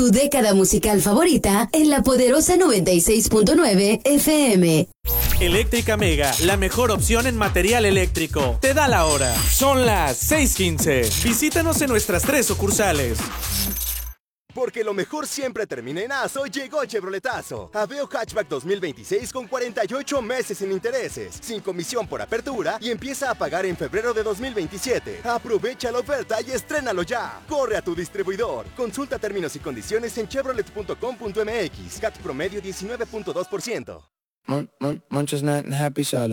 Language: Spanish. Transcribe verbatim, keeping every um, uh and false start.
tu década musical favorita en la poderosa noventa y seis punto nueve F M. Eléctrica Mega, la mejor opción en material eléctrico. Te da la hora. Son las seis quince. Visítanos en nuestras tres sucursales. Porque lo mejor siempre termina en aso, llegó Chevroletazo. Aveo Hatchback dos mil veintiséis con cuarenta y ocho meses sin intereses, sin comisión por apertura y empieza a pagar en febrero de dos mil veintisiete. Aprovecha la oferta y estrénalo ya. Corre a tu distribuidor. Consulta términos y condiciones en chevrolet punto com punto m x. C A T promedio diecinueve punto dos por ciento. Manchester Happy Salad.